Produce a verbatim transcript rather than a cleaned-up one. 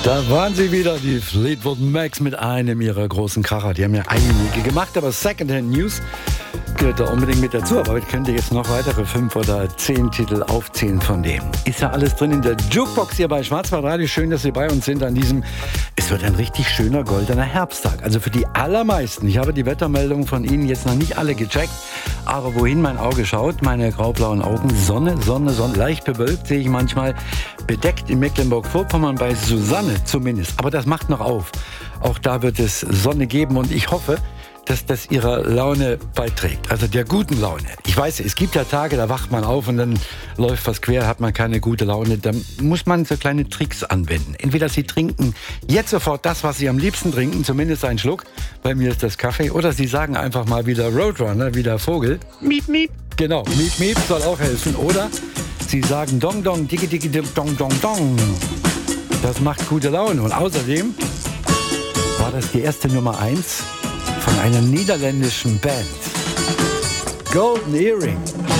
Da waren sie wieder, die Fleetwood Macs mit einem ihrer großen Kracher. Die haben ja einige gemacht, aber Secondhand News gehört da unbedingt mit dazu. Aber ich könnte jetzt noch weitere fünf oder zehn Titel aufzählen von dem. Ist ja alles drin in der Jukebox hier bei Schwarzwaldradio. Schön, dass Sie bei uns sind an diesem, es wird ein richtig schöner goldener Herbsttag. Also für die allermeisten. Ich habe die Wettermeldungen von Ihnen jetzt noch nicht alle gecheckt. Aber wohin mein Auge schaut, meine graublauen Augen, Sonne, Sonne, Sonne, leicht bewölkt sehe ich manchmal, bedeckt in Mecklenburg-Vorpommern bei Susanne zumindest. Aber das macht noch auf. Auch da wird es Sonne geben und ich hoffe, dass das ihrer Laune beiträgt, also der guten Laune. Ich weiß, es gibt ja Tage, da wacht man auf und dann läuft was quer, hat man keine gute Laune. Da muss man so kleine Tricks anwenden. Entweder Sie trinken jetzt sofort das, was Sie am liebsten trinken, zumindest einen Schluck. Bei mir ist das Kaffee. Oder Sie sagen einfach mal wieder Roadrunner, wie der Vogel. Miep, miep. Genau, miep, miep soll auch helfen. Oder Sie sagen Dong, Dong, Dicke, Dicke, Dong, Dong, Dong. Das macht gute Laune. Und außerdem war das die erste Nummer eins von einer niederländischen Band. Golden Earring.